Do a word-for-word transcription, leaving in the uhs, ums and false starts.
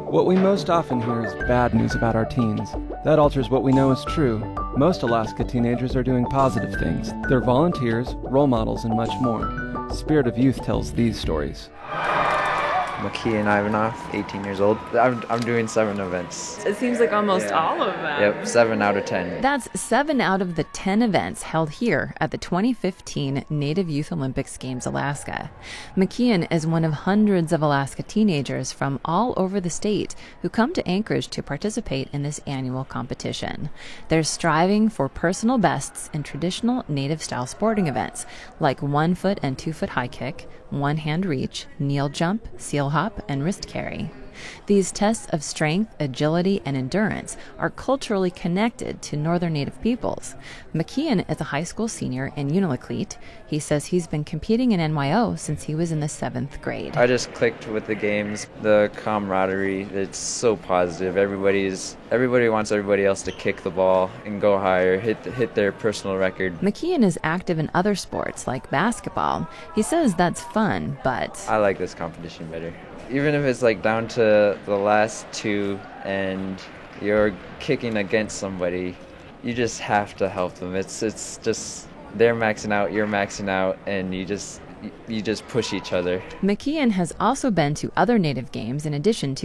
What we most often hear is bad news about our teens. That alters what we know is true. Most Alaska teenagers are doing positive things. They're volunteers, role models, and much more. Spirit of Youth tells these stories. Makian Ivanov, eighteen years old. I'm, I'm doing seven events. It seems like almost Yeah. all of them. Yep, seven out of ten. That's seven out of the ten events held here at the twenty fifteen Native Youth Olympics Games Alaska. McKeon is one of hundreds of Alaska teenagers from all over the state who come to Anchorage to participate in this annual competition. They're striving for personal bests in traditional Native-style sporting events like one-foot and two-foot high kick, one-hand reach, kneel jump, seal hop, and wrist carry. These tests of strength, agility, and endurance are culturally connected to Northern Native peoples. McKeon is a high school senior in Unalakleet. He says he's been competing in N Y O since he was in the seventh grade. I just clicked with the games, the camaraderie. It's so positive. Everybody's everybody wants everybody else to kick the ball and go higher, hit hit their personal record. McKeon is active in other sports like basketball. He says that's fun, but I like this competition better. Even if it's like down to the last two and you're kicking against somebody, you just have to help them. It's it's just they're maxing out, you're maxing out, and you just you just push each other. McKeon has also been to other Native games in addition to